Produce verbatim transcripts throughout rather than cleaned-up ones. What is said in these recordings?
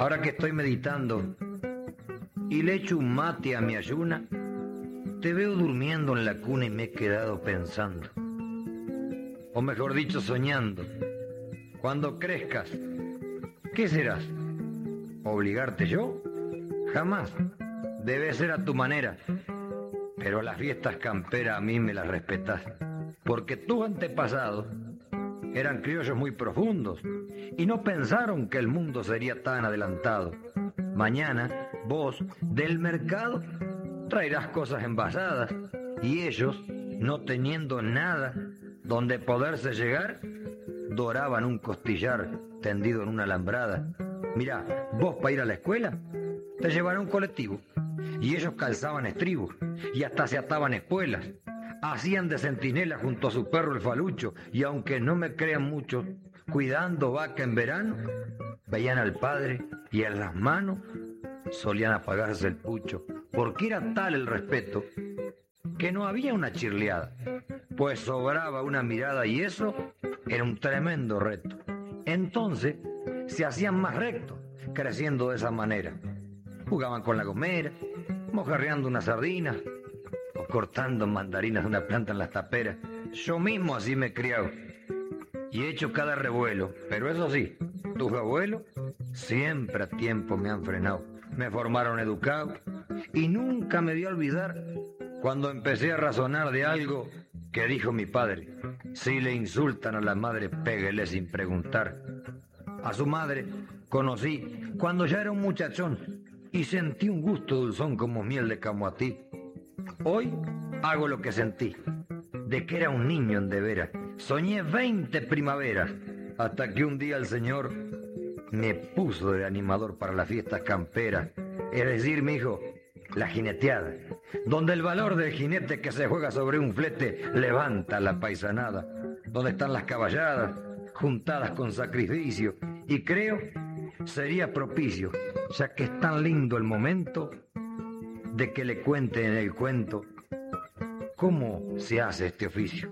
Ahora que estoy meditando y le echo un mate a mi ayuna, te veo durmiendo en la cuna y me he quedado pensando, o mejor dicho, soñando. Cuando crezcas, ¿qué serás? ¿Obligarte yo? Jamás. Debe ser a tu manera. Pero las fiestas camperas a mí me las respetás, porque tus antepasados eran criollos muy profundos y no pensaron que el mundo sería tan adelantado. Mañana, vos, del mercado, traerás cosas envasadas y ellos, no teniendo nada donde poderse llegar, doraban un costillar tendido en una alambrada. Mirá, vos para ir a la escuela te llevarán un colectivo y ellos calzaban estribos y hasta se ataban espuelas. Hacían de centinela junto a su perro el falucho y aunque no me crean mucho, cuidando vaca en verano, veían al padre y en las manos solían apagarse el pucho, porque era tal el respeto que no había una chirleada, pues sobraba una mirada y eso era un tremendo reto. Entonces se hacían más rectos, creciendo de esa manera. Jugaban con la gomera, mojarreando unas sardinas o cortando mandarinas de una planta en las taperas. Yo mismo así me he criado y he hecho cada revuelo, pero eso sí, tus abuelos siempre a tiempo me han frenado. Me formaron educado y nunca me dio a olvidar cuando empecé a razonar de algo que dijo mi padre: si le insultan a la madre, péguele sin preguntar. A su madre conocí cuando ya era un muchachón y sentí un gusto dulzón como miel de camoatí. Hoy hago lo que sentí, de que era un niño en de veras. Soñé veinte primaveras, hasta que un día el Señor me puso de animador para las fiestas camperas. Es decir, mi hijo, la jineteada, donde el valor del jinete que se juega sobre un flete levanta la paisanada, donde están las caballadas juntadas con sacrificio, y creo sería propicio, ya que es tan lindo el momento, de que le cuente en el cuento cómo se hace este oficio.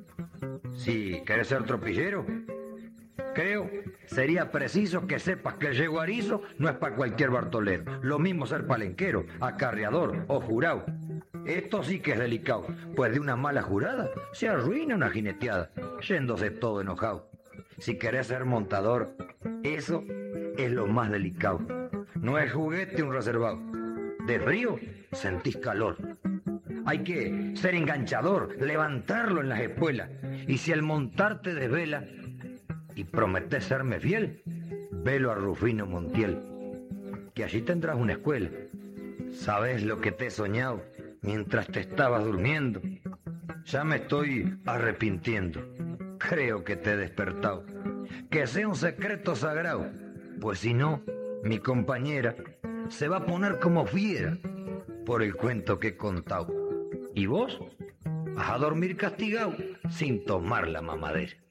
Si querés ser tropillero, creo sería preciso que sepas que el yeguarizo no es para cualquier bartolero. Lo mismo ser palenquero, acarreador o jurado. Esto sí que es delicado, pues de una mala jurada se arruina una jineteada, yéndose todo enojado. Si querés ser montador, eso es lo más delicado. No es juguete un reservado. De frío sentís calor. Hay que ser enganchador, levantarlo en las espuelas. Y si al montarte desvela y prometés serme fiel, velo a Rufino Montiel, que allí tendrás una escuela. ¿Sabés lo que te he soñado mientras te estabas durmiendo? Ya me estoy arrepintiendo. Creo que te he despertado. Que sea un secreto sagrado, pues si no, mi compañera se va a poner como fiera por el cuento que he contado. Y vos vas a dormir castigado sin tomar la mamadera.